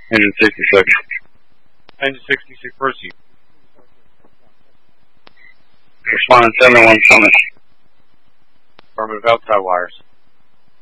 Engine 66. Engine 66, proceed. Responding 71 Summit. Affirmative, outside wires.